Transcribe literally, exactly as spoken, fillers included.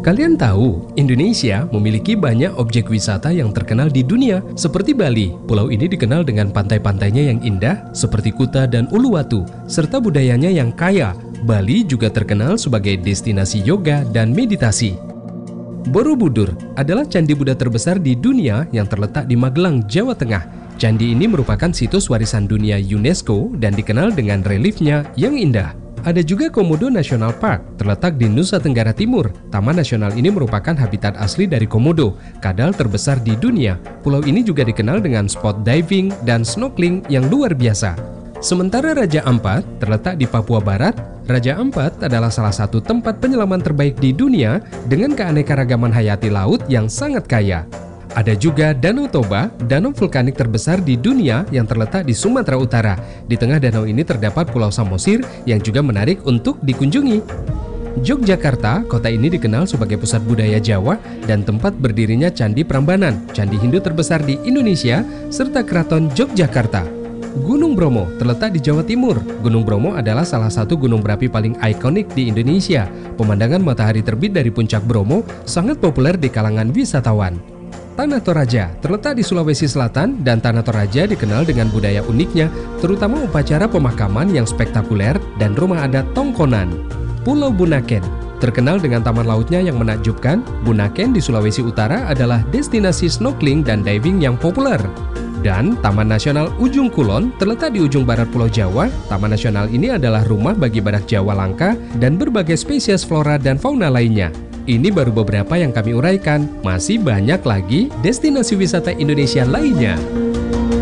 Kalian tahu, Indonesia memiliki banyak objek wisata yang terkenal di dunia, seperti Bali. Pulau ini dikenal dengan pantai-pantainya yang indah, seperti Kuta dan Uluwatu, serta budayanya yang kaya. Bali juga terkenal sebagai destinasi yoga dan meditasi. Borobudur adalah candi Buddha terbesar di dunia yang terletak di Magelang, Jawa Tengah. Candi ini merupakan situs warisan dunia UNESCO dan dikenal dengan reliefnya yang indah. Ada juga Komodo National Park, terletak di Nusa Tenggara Timur. Taman nasional ini merupakan habitat asli dari komodo, kadal terbesar di dunia. Pulau ini juga dikenal dengan spot diving dan snorkeling yang luar biasa. Sementara Raja Ampat terletak di Papua Barat. Raja Ampat adalah salah satu tempat penyelaman terbaik di dunia dengan keanekaragaman hayati laut yang sangat kaya. Ada juga Danau Toba, danau vulkanik terbesar di dunia yang terletak di Sumatera Utara. Di tengah danau ini terdapat Pulau Samosir yang juga menarik untuk dikunjungi. Yogyakarta, kota ini dikenal sebagai pusat budaya Jawa dan tempat berdirinya Candi Prambanan, candi Hindu terbesar di Indonesia, serta Keraton Yogyakarta. Gunung Bromo terletak di Jawa Timur. Gunung Bromo adalah salah satu gunung berapi paling ikonik di Indonesia. Pemandangan matahari terbit dari puncak Bromo sangat populer di kalangan wisatawan. Tanah Toraja terletak di Sulawesi Selatan dan Tanah Toraja dikenal dengan budaya uniknya, terutama upacara pemakaman yang spektakuler dan rumah adat Tongkonan. Pulau Bunaken terkenal dengan taman lautnya yang menakjubkan. Bunaken di Sulawesi Utara adalah destinasi snorkeling dan diving yang populer. Dan Taman Nasional Ujung Kulon terletak di ujung barat Pulau Jawa. Taman nasional ini adalah rumah bagi badak Jawa langka dan berbagai spesies flora dan fauna lainnya. Ini baru beberapa yang kami uraikan, masih banyak lagi destinasi wisata Indonesia lainnya.